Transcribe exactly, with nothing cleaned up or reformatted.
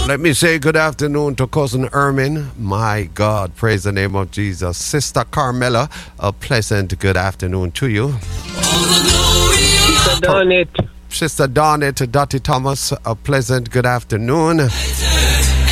Let me say good afternoon to Cousin Ermin. My God, praise the name of Jesus. Sister Carmela, a pleasant good afternoon to you. Sister Donnet. Sister Donnet, Dottie Thomas, a pleasant good afternoon.